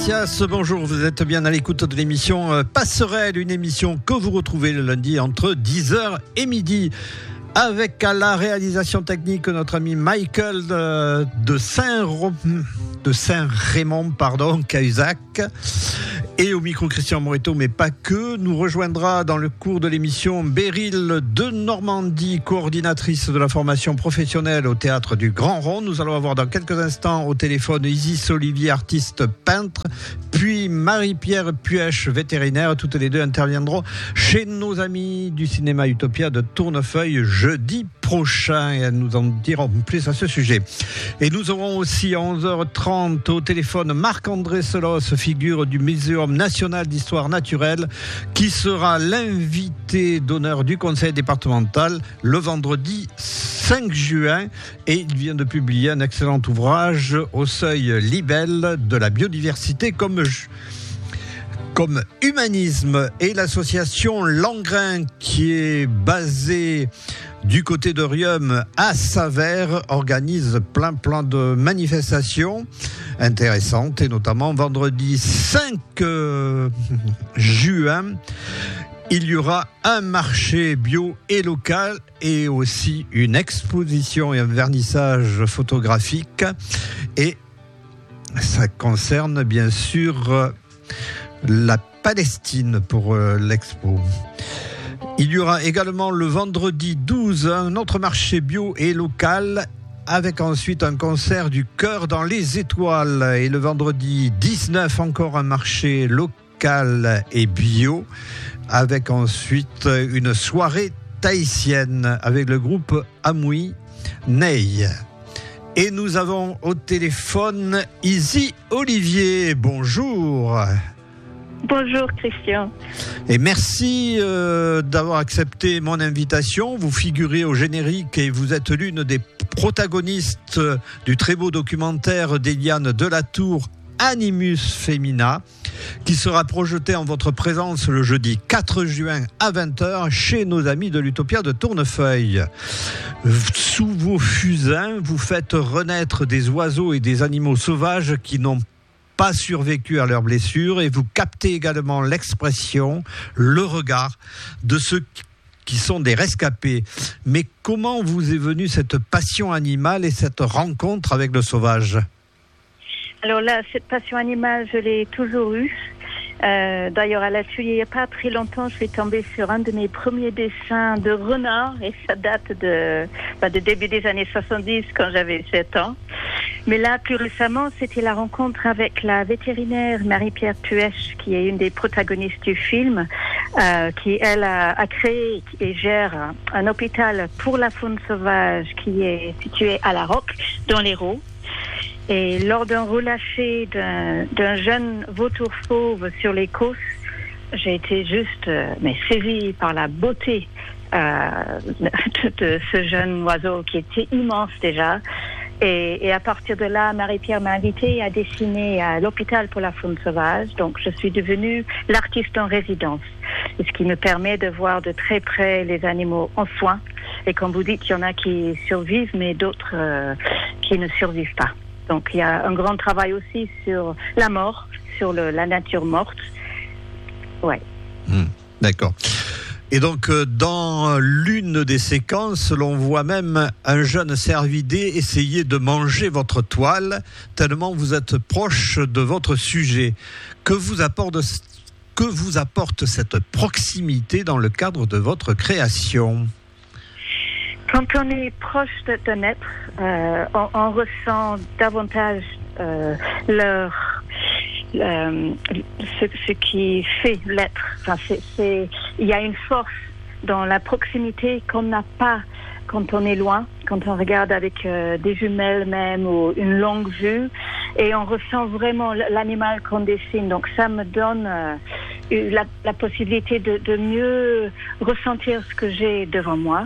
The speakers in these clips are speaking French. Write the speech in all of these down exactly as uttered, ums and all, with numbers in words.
Mathias, bonjour, vous êtes bien à l'écoute de l'émission Passerelle, une émission que vous retrouvez le lundi entre dix heures et midi. Avec à la réalisation technique notre ami Michael de, de Saint de Saint-Raymond, pardon, Cahuzac, et au micro Christian Moreto, mais pas que. Nous rejoindra dans le cours de l'émission Béryl de Normandie, coordinatrice de la formation professionnelle au théâtre du Grand Rond. Nous allons avoir dans quelques instants au téléphone Isis Olivier, artiste peintre, puis Marie-Pierre Puech, vétérinaire. Toutes les deux interviendront chez nos amis du cinéma Utopia de Tournefeuille jeudi prochain, et nous en dirons plus à ce sujet. Et nous aurons aussi à onze heures trente au téléphone Marc-André Selos, figure du Muséum national d'histoire naturelle, qui sera l'invité d'honneur du conseil départemental le vendredi cinq juin, et il vient de publier un excellent ouvrage au seuil Libelle de la biodiversité comme comme humanisme. Et l'association Langrin, qui est basée du côté de Riom à Savère, organise plein plein de manifestations intéressantes, et notamment vendredi cinq juin, il y aura un marché bio et local et aussi une exposition et un vernissage photographique, et ça concerne bien sûr la Palestine pour l'expo. Il y aura également le vendredi douze un autre marché bio et local, avec ensuite un concert du Chœur dans les Étoiles. Et le vendredi dix-neuf, encore un marché local et bio, avec ensuite une soirée tahitienne avec le groupe Amui Ney. Et nous avons au téléphone Isis Olivier. Bonjour. Bonjour Christian. Et merci euh, d'avoir accepté mon invitation. Vous figurez au générique et vous êtes l'une des protagonistes du très beau documentaire d'Eliane Delatour, Animus Femina, qui sera projeté en votre présence le jeudi quatre juin à vingt heures chez nos amis de l'Utopia de Tournefeuille. Sous vos fusains, vous faites renaître des oiseaux et des animaux sauvages qui n'ont pas survécu à leurs blessures, et vous captez également l'expression, le regard de ceux qui sont des rescapés. Mais comment vous est venue cette passion animale et cette rencontre avec le sauvage ? Alors là, cette passion animale, je l'ai toujours eue. Euh, d'ailleurs, à l'atelier, il n'y a pas très longtemps, je suis tombée sur un de mes premiers dessins de renard, et ça date de, bah, de début des années soixante-dix, quand j'avais sept ans. Mais là, plus récemment, c'était la rencontre avec la vétérinaire Marie-Pierre Puech, qui est une des protagonistes du film, euh, qui, elle, a, a créé et gère un, un hôpital pour la faune sauvage qui est situé à La Roque, dans l'Hérault. Et lors d'un relâché d'un, d'un jeune vautour fauve sur les Causses, j'ai été juste euh, mais saisie par la beauté euh, de, de ce jeune oiseau qui était immense déjà. Et, et à partir de là, Marie-Pierre m'a invitée à dessiner à l'hôpital pour la faune sauvage. Donc, je suis devenue l'artiste en résidence, et ce qui me permet de voir de très près les animaux en soins. Et comme vous dites, il y en a qui survivent, mais d'autres euh, qui ne survivent pas. Donc, il y a un grand travail aussi sur la mort, sur le, la nature morte. Ouais. Mmh, d'accord. Et donc, dans l'une des séquences, l'on voit même un jeune cervidé essayer de manger votre toile, tellement vous êtes proche de votre sujet. Que vous apporte, que vous apporte cette proximité dans le cadre de votre création ? Quand on est proche d'un être, euh, on, on ressent davantage euh, leur, euh, ce, ce qui fait l'être. Enfin, c'est, c'est, il y a une force dans la proximité qu'on n'a pas quand on est loin, quand on regarde avec euh, des jumelles même ou une longue vue, et on ressent vraiment l'animal qu'on dessine. Donc ça me donne euh, la, la possibilité de, de mieux ressentir ce que j'ai devant moi.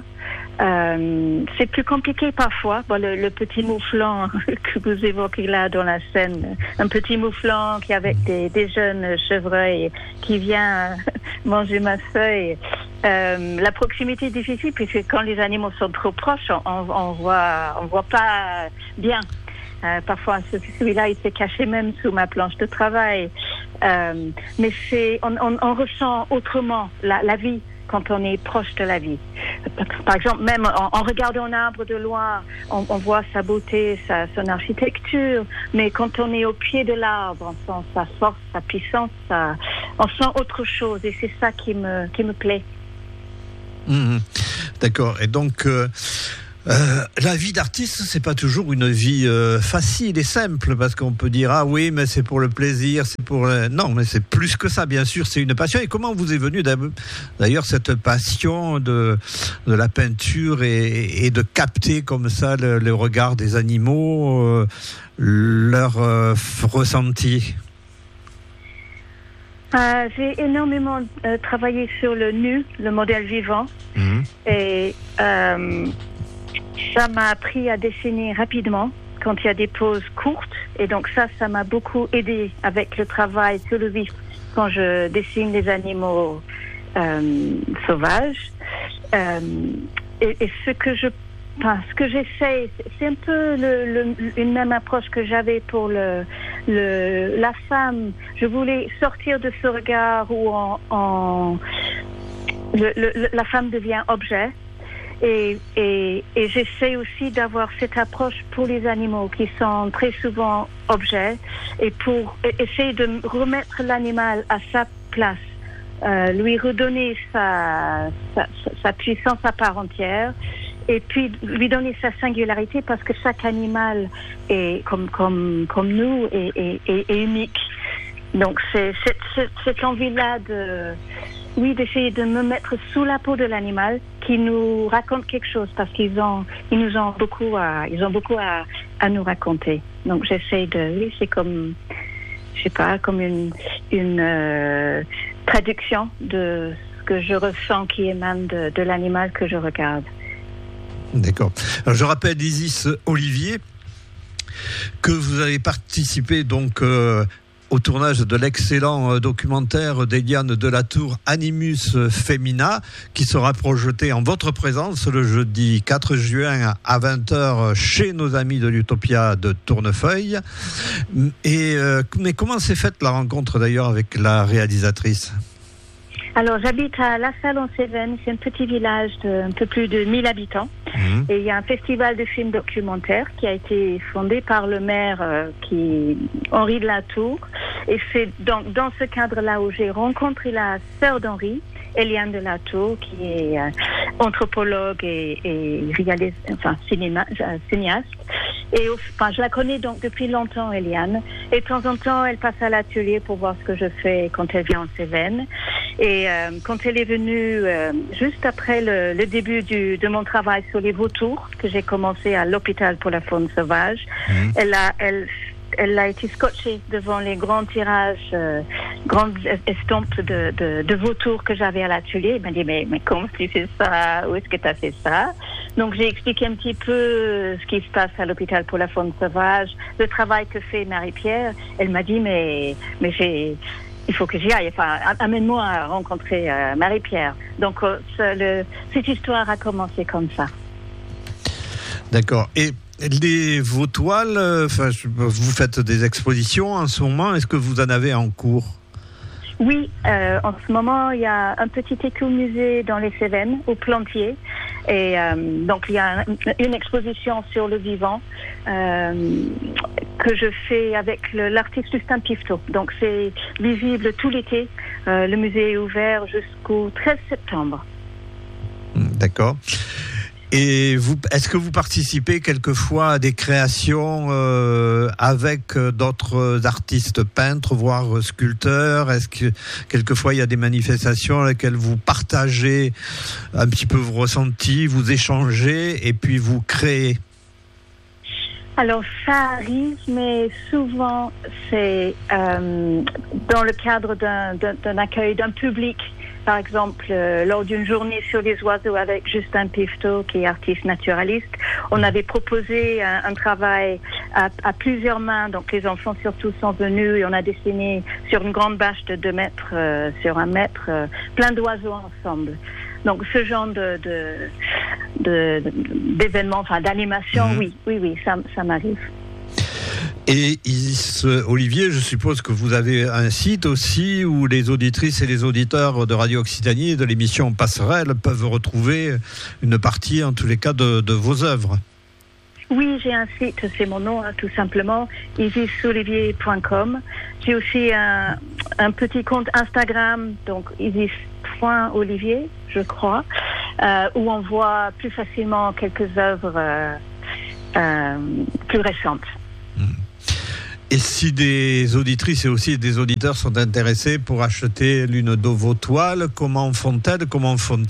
Euh, c'est plus compliqué parfois. Bon, le, le petit mouflon que vous évoquez là dans la scène, un petit mouflon qui avec des, des jeunes chevreuils qui vient manger ma feuille. Euh, la proximité est difficile puisque quand les animaux sont trop proches, on, on, on voit, on voit pas bien. Euh, parfois, celui-là, il s'est caché même sous ma planche de travail. Euh, mais c'est, on, on, on ressent autrement la, la vie quand on est proche de la vie. Par exemple, même en, en regardant un arbre de loin, on, on voit sa beauté, sa, son architecture, mais quand on est au pied de l'arbre, on sent sa force, sa puissance, sa, on sent autre chose, et c'est ça qui me, qui me plaît. Mmh, d'accord. Et donc, euh, euh, la vie d'artiste, c'est pas toujours une vie euh, facile et simple, parce qu'on peut dire ah oui, mais c'est pour le plaisir, c'est pour le... non, mais c'est plus que ça, bien sûr, c'est une passion. Et comment vous est venue d'ailleurs cette passion de de la peinture et, et de capter comme ça le, le regard des animaux, euh, leur euh, ressenti? Euh, j'ai énormément euh, travaillé sur le nu, le modèle vivant, mmh. et euh, ça m'a appris à dessiner rapidement quand il y a des pauses courtes, et donc ça, ça m'a beaucoup aidé avec le travail sur le vif quand je dessine les animaux euh, sauvages. Euh, et, et ce que je Enfin, ce que j'essaie, c'est un peu le, le, une même approche que j'avais pour le, le, la femme. Je voulais sortir de ce regard où on, on, le, le, la femme devient objet. Et, et, et j'essaie aussi d'avoir cette approche pour les animaux qui sont très souvent objets, et pour essayer de remettre l'animal à sa place. Euh, lui redonner sa, sa, sa puissance à part entière, et puis lui donner sa singularité, parce que chaque animal est comme comme comme nous est, est, est, est unique. Donc c'est cette, cette, cette envie-là de oui d'essayer de me mettre sous la peau de l'animal qui nous raconte quelque chose, parce qu'ils ont ils nous ont beaucoup à ils ont beaucoup à, à nous raconter. Donc j'essaie de oui c'est comme je sais pas comme une une euh, traduction de ce que je ressens qui émane de, de l'animal que je regarde. D'accord. Alors, je rappelle, Isis Olivier, que vous avez participé donc euh, au tournage de l'excellent euh, documentaire d'Eliane Delatour, Animus Femina, qui sera projeté en votre présence le jeudi quatre juin à vingt heures chez nos amis de l'Utopia de Tournefeuille. Et, euh, mais comment s'est faite la rencontre d'ailleurs avec la réalisatrice ? Alors, j'habite à La Salle-en-Cévennes, c'est un petit village de un peu plus de mille habitants. Mmh. Et il y a un festival de films documentaires qui a été fondé par le maire euh, qui Henri Delatour. Et c'est dans, dans ce cadre-là où j'ai rencontré la sœur d'Henri, Eliane Delatour, qui est euh, anthropologue et, et réaliste, enfin, cinéma, euh, cinéaste. Et enfin, je la connais donc depuis longtemps, Eliane. Et de temps en temps, elle passe à l'atelier pour voir ce que je fais quand elle vient en Cévennes. Et euh, quand elle est venue, euh, juste après le, le début du, de mon travail sur les vautours, que j'ai commencé à l'hôpital pour la faune sauvage, mmh. elle a, elle, elle a été scotchée devant les grands tirages, euh, grandes estampes de, de, de vautours que j'avais à l'atelier. Elle m'a dit, mais, mais comment tu fais ça? Où est-ce que tu as fait ça? Donc j'ai expliqué un petit peu ce qui se passe à l'hôpital pour la faune sauvage, le travail que fait Marie-Pierre. Elle m'a dit, mais, mais j'ai... il faut que j'y aille, enfin, amène-moi à rencontrer euh, Marie-Pierre. Donc, euh, ce, le, cette histoire a commencé comme ça. D'accord. Et les, vos toiles, enfin, vous faites des expositions en ce moment, est-ce que vous en avez en cours ? Oui, euh, en ce moment, il y a un petit écomusée dans les Cévennes, au Plantier. Et euh, donc, il y a une exposition sur le vivant euh, que je fais avec le, l'artiste Justin Pifto. Donc, c'est visible tout l'été. Euh, le musée est ouvert jusqu'au treize septembre. D'accord. Et vous, est-ce que vous participez quelquefois à des créations euh, avec d'autres artistes peintres, voire sculpteurs? Est-ce que quelquefois il y a des manifestations à laquelle vous partagez un petit peu vos ressentis, vous échangez et puis vous créez? Alors ça arrive, mais souvent c'est euh, dans le cadre d'un, d'un, d'un accueil d'un public. Par exemple, euh, lors d'une journée sur les oiseaux avec Justin Pifto, qui est artiste naturaliste, on avait proposé un, un travail à, à plusieurs mains. Donc les enfants surtout sont venus et on a dessiné sur une grande bâche de deux mètres euh, sur un mètre, euh, plein d'oiseaux ensemble. Donc ce genre de, de, de d'événements, enfin d'animation, mmh. oui, oui, oui, ça, ça m'arrive. Et Isis Olivier, je suppose que vous avez un site aussi où les auditrices et les auditeurs de Radio Occitanie et de l'émission Passerelle peuvent retrouver une partie, en tous les cas, de, de vos œuvres. Oui, j'ai un site, c'est mon nom, hein, tout simplement, isis olivier point com. J'ai aussi un, un petit compte Instagram, donc isis point olivier, je crois, euh, où on voit plus facilement quelques œuvres euh, euh, plus récentes. Et si des auditrices et aussi des auditeurs sont intéressés pour acheter l'une de vos toiles, comment font-elles, comment font-ils ?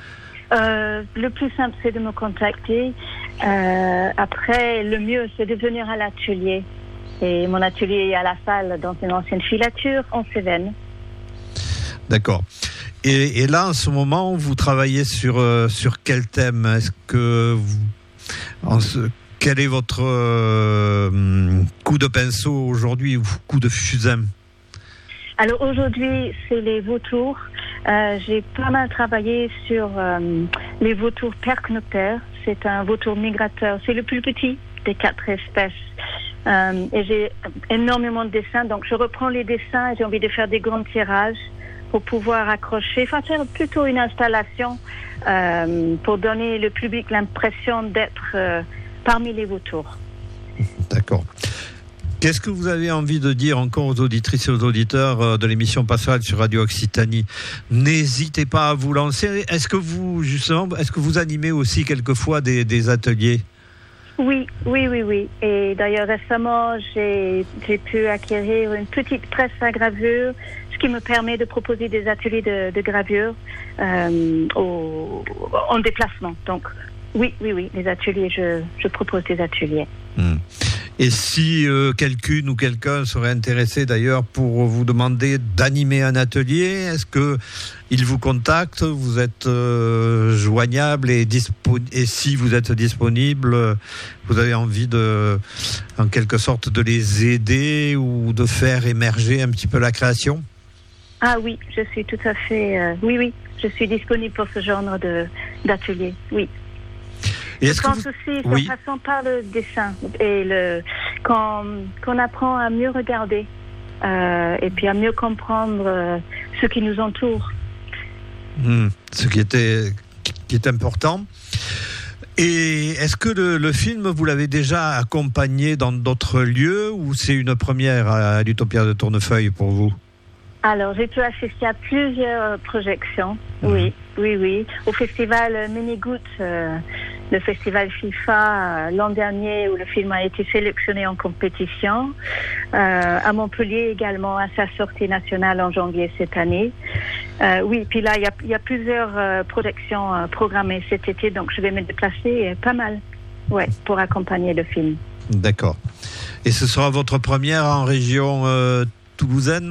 euh, Le plus simple, c'est de me contacter. Euh, après, le mieux, c'est de venir à l'atelier. Et mon atelier est à la salle dans une ancienne filature en Cévennes. D'accord. Et, et là, en ce moment, vous travaillez sur, euh, sur quel thème ? Est-ce que vous... En ce... Quel est votre euh, coup de pinceau aujourd'hui ou coup de fusain ? Alors aujourd'hui, c'est les vautours. Euh, j'ai pas mal travaillé sur euh, les vautours percnoptères. C'est un vautour migrateur. C'est le plus petit des quatre espèces. Euh, et j'ai énormément de dessins. Donc je reprends les dessins et j'ai envie de faire des grands tirages pour pouvoir accrocher, enfin faire plutôt une installation euh, pour donner au public l'impression d'être... Euh, parmi les vautours. D'accord. Qu'est-ce que vous avez envie de dire encore aux auditrices et aux auditeurs de l'émission Passerelle sur Radio Occitanie ? N'hésitez pas à vous lancer. Est-ce que vous, justement, est-ce que vous animez aussi quelquefois des, des ateliers ? Oui, oui, oui, oui. Et d'ailleurs, récemment, j'ai, j'ai pu acquérir une petite presse à gravure, ce qui me permet de proposer des ateliers de, de gravure euh, au, en déplacement. Donc, Oui, oui, oui, les ateliers, je, je propose des ateliers. Mmh. Et si euh, quelqu'une ou quelqu'un serait intéressé d'ailleurs pour vous demander d'animer un atelier, est-ce que il vous contacte ? Vous êtes euh, joignable et, dispo- et si vous êtes disponible, vous avez envie de, en quelque sorte, de les aider ou de faire émerger un petit peu la création ? Ah oui, je suis tout à fait... Euh, oui, oui, je suis disponible pour ce genre de, d'atelier, oui. Et je pense vous... aussi, en oui. passant par le dessin, et le, qu'on, qu'on apprend à mieux regarder euh, et puis à mieux comprendre euh, ce qui nous entoure. Mmh, ce qui, était, qui est important. Et est-ce que le, le film, vous l'avez déjà accompagné dans d'autres lieux ou c'est une première à l'Utopia de Tournefeuille pour vous ? Alors, j'ai pu assister à plusieurs projections, mmh. oui, oui, oui. Au festival Mini-Goutte, euh, le festival FIFA, euh, l'an dernier, où le film a été sélectionné en compétition. Euh, à Montpellier également, à sa sortie nationale en janvier cette année. Euh, oui, puis là, il y a, y a plusieurs euh, projections euh, programmées cet été, donc je vais me déplacer euh, pas mal, ouais, pour accompagner le film. D'accord. Et ce sera votre première en région euh, toulousaine ?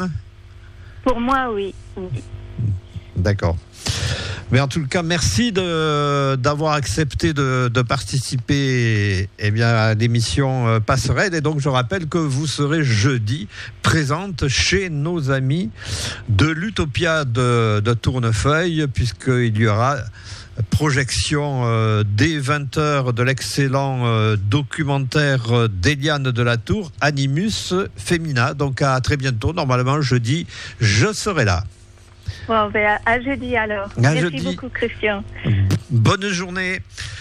Pour moi, oui. oui. D'accord. Mais en tout cas, merci de, d'avoir accepté de, de participer eh bien, à l'émission Passerelle. Et donc, je rappelle que vous serez jeudi présente chez nos amis de l'Utopia de, de Tournefeuille, puisqu'il y aura projection euh, dès vingt heures de l'excellent euh, documentaire d'Eliane de la Tour, Animus Femina. Donc à très bientôt, normalement jeudi, je serai là. Bon, ben à, à jeudi alors. À Merci jeudi. Beaucoup Christian. Bonne journée.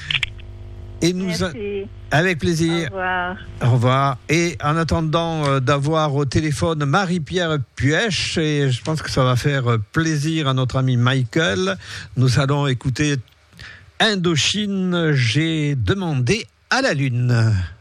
Et nous Merci. A... Avec plaisir. Au revoir. Au revoir. Et en attendant euh, d'avoir au téléphone Marie-Pierre Puech, et je pense que ça va faire plaisir à notre ami Michael, nous allons écouter Indochine, j'ai demandé à la lune.